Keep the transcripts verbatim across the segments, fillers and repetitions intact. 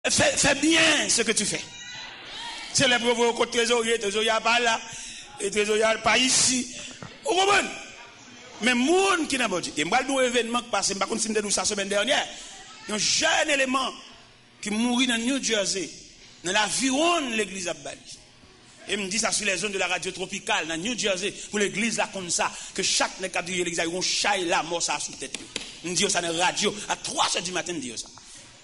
Fais, fais bien ce que tu fais. C'est les preuves au côté trésorier, trésorier pas là, et trésorier pas ici. Vous comprenez? Mais monde qui n'a pas dit. Et moi, le événement qui passe, par contre, si je ça la semaine dernière, il y a un jeune élément qui mourit dans New Jersey, dans l'aviron de l'église à Bali. Et me dit ça sur les zones de la radio tropicale, dans New Jersey, pour l'église là comme ça, que chaque n'est qu'à dire l'église, il y a un chat et la mort ça sous tête. Me dit ça dans la radio, à trois heures du matin, me dit ça.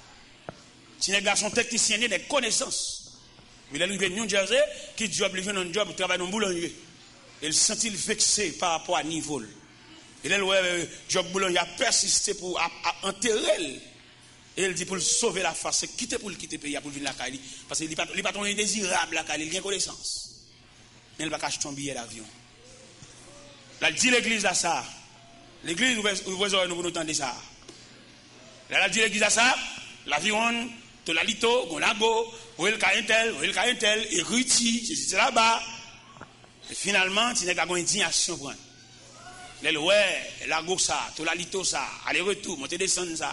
Si les gars sont techniciens, des connaissances. Il est arrivé à New Jersey, qui job, il vient dans un job, il travaille dans un boulanger. Il se sent vexé par rapport à niveau. Il est le job boulanger a persisté pour enterrer. Et il dit pour sauver la face, c'est quitter pour le quitter le pays, pour venir la Cali. Parce qu'il n'est pas indésirable la Cali, il a une connaissance. Mais il va acheter un billet d'avion. Là, il dit l'église à ça. L'église, vous voyez, nous vous entendez ça. Là, il dit l'église à ça. L'avion, de la lito, gonago, où est le caïntel, où est le caïntel, et ruti, c'est là-bas. Et finalement, tu n'as qu'à une indignation pour elle. Le ouais, la go ça, tout la lito ça, aller-retour, monter descendre ça.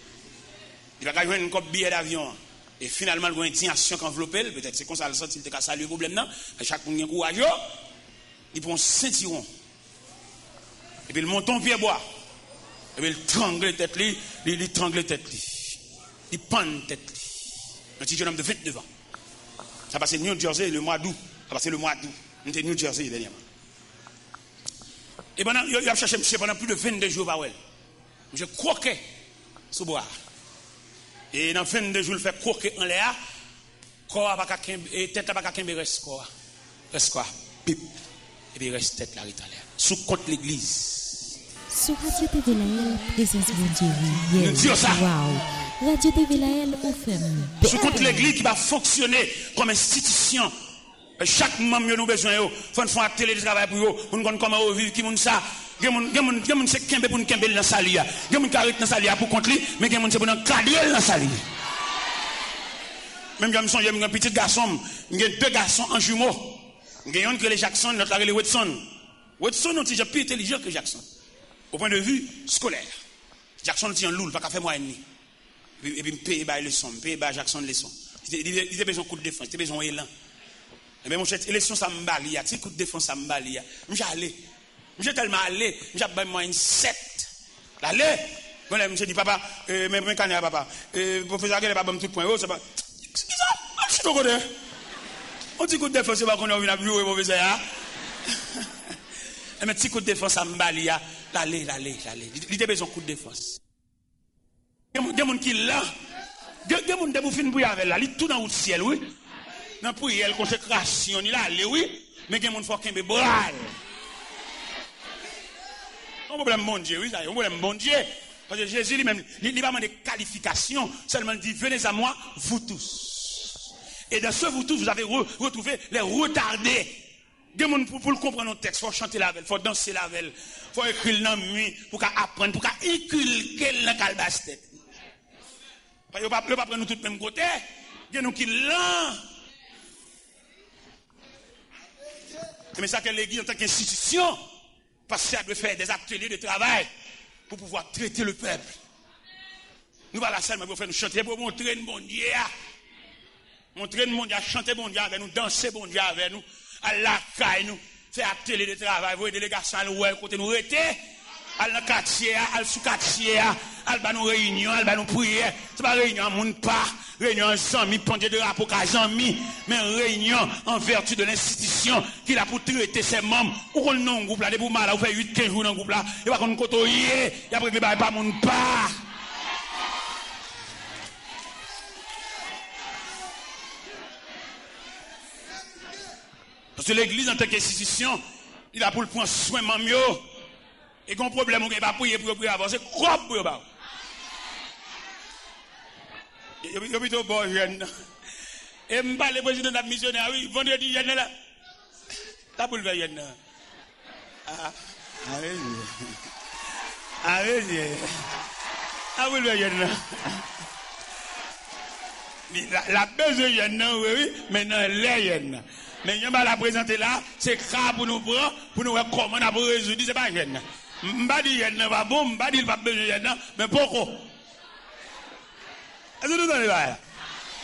Il va gagner une copie billet d'avion. Et finalement, il y a une indignation qui enveloppe, peut-être c'est comme ça, il sent qu'il a salué le problème, non? Et chaque monde qui a courageux, il prend un ceinturon. Et puis il monte en pied bois. Et puis il trangle la tête, il trangle la tête. Il pend la tête. Un petit jeune homme de vingt-neuf ans. Ça passe New Jersey le mois d'août. Ça passe le mois d'août. On était New Jersey dernièrement. Et pendant, il a cherché monsieur pendant plus de vingt-deux jours par elle. Je croquais sous bois. Et dans vingt-deux jours, il fait croquer en l'air. Corps pas qu'à et tête pas qu'à reste quoi. Reste quoi. Pip. Et puis reste tête là en l'air. Sous contre l'église. Sur Radio T V Laël, présence de Dieu. Nous disons ça. Wow. Radio T V Laël au F M. Sous contre l'église qui va fonctionner comme institution. Chaque membre nous besoin yo, faut faire un télétravail pour yo, pour nous connaître comment vivre qui moun ça. Gen moun gen moun gen moun c'est kembe pour nous kembe dans salia. Gen moun carré dans salia pour contre lui, mais gen moun c'est pour nous cadrer dans salia. Même quand je suis un petit garçon, j'ai deux garçons en jumeaux. J'ai un qui est Jackson, l'autre est Watson. Watson est plus intelligent que Jackson. Au point de vue scolaire. Jackson est un loul, pas qu'à faire moi ennemi. Et puis me paye les leçons, me paye Jackson les leçons. Il a besoin de coup de défense, il a besoin d'élan. Mais mon cher, l'élection, ça me balie, il coup de défense, ça me balie. Je suis allé. Je suis tellement allé, je suis allé une sept. Allez. Je me dit, papa, mais je suis papa. Le professeur a pas tout point. C'est pas. C'est ça. Je suis au côté. Un petit coup de défense, c'est pas qu'on a vu la bureau, professeur. Mais un petit coup de défense, ça me balie. Allez, allez, allez. Il a besoin de coup de défense. Il y a des gens qui là. Il y a des gens qui ont fait une bouille avec là. Il tout dans le ciel, oui. Dans la prière, consécration, il a allé, oui, mais il y a des gens qui ont bral. Un problème bon Dieu, oui, un problème bon Dieu. Parce que Jésus lui-même, il n'a pas de qualification, seulement il dit, venez à moi, vous tous. Et dans ce vous tous, vous avez re, retrouvé les retardés. Des gens pour, pour le comprendre nos textes, il faut chanter la veille, il faut danser la veille, il faut écrire dans la nuit, pour apprendre, pour inculquer dans la calebasse tête. Parce que ne pas prendre tout le même côté, il y a nous qui l'ont. Mais ça que l'église en tant qu'institution, parce qu'elle doit faire des ateliers de travail pour pouvoir traiter le peuple. Nous voilà seulement pour faire nous chanter, pour montrer le bon Dieu. Montrer le bon Dieu, chanter bon Dieu avec nous, danser bon Dieu avec nous, à la caille nous, faire atelier de travail, voir des délégations à nous, côté nous rester, à la quartier, à la sous-quartier, à la nous réunion, à la nous prière. C'est pas réunion, moun pas. Réunion en amis, pendant de rapport qu'à amis, mais réunion en vertu de l'institution qui a pour traiter ses membres. Ou qu'on non un groupe là, des pour mal, ou fait huit quinze jours dans le groupe là, et pas qu'on côtoyer, et après, bah, pas mon pas. Parce que l'église en tant qu'institution, il a pour le prendre soin de mieux. Et qu'on problème, on ne peut pas prier pour prier avant, c'est quoi pour eux? Il y a plutôt bon jeune. Et je parle le président de la missionnaire, oui, vendredi jeune là. T'as pour le faire jeune. Ah, ah oui. Ah oui. Ah pour le faire jeune. La besoin jeune, oui, oui, maintenant les jeunes. Mais je vais la présenter là, c'est grave pour nous prendre, pour nous voir comment on a résoudre, c'est pas jeune. Je ne vais pas dire jeune, pas bon, je ne vais pas dire pas besoin jeune, mais pourquoi? Est-ce que vous entendez là?